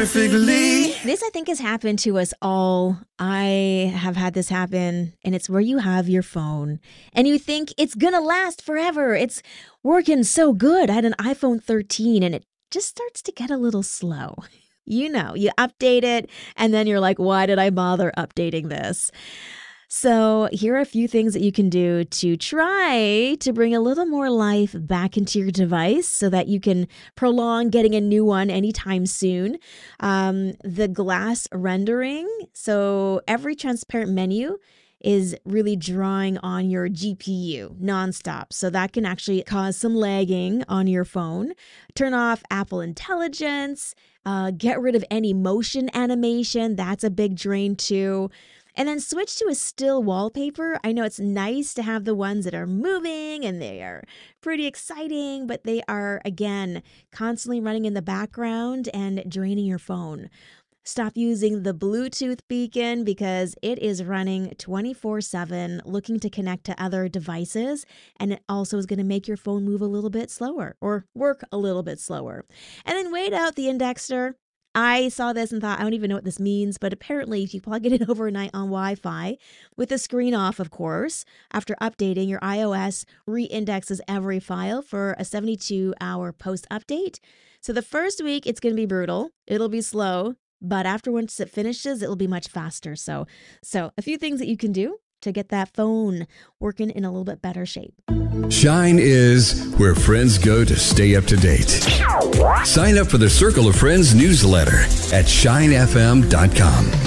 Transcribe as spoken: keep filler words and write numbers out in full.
perfectly. This, I think, has happened to us all. I have had this happen, and it's where you have your phone and you think it's gonna last forever. It's working so good. I had an iPhone thirteen and it just starts to get a little slow. You know, you update it and then you're like, why did I bother updating this? So here are a few things that you can do to try to bring a little more life back into your device so that you can prolong getting a new one anytime soon. Um, the glass rendering. So every transparent menu is really drawing on your G P U nonstop. So that can actually cause some lagging on your phone. Turn off Apple Intelligence. Uh, get rid of any motion animation. That's a big drain too. And then switch to a still wallpaper. I know it's nice to have the ones that are moving and they are pretty exciting, but they are, again, constantly running in the background and draining your phone. Stop using the Bluetooth beacon because it is running twenty-four seven, looking to connect to other devices, and it also is going to make your phone move a little bit slower or work a little bit slower. And then wait out the indexer. I saw this and thought, I don't even know what this means, but apparently if you plug it in overnight on Wi-Fi, with the screen off, of course, after updating, your iOS re-indexes every file for a seventy-two hour post-update. So the first week, it's going to be brutal. It'll be slow, but after once it finishes, it'll be much faster. So, so a few things that you can do to get that phone working in a little bit better shape. Shine is where friends go to stay up to date. Sign up for the Circle of Friends newsletter at shine f m dot com.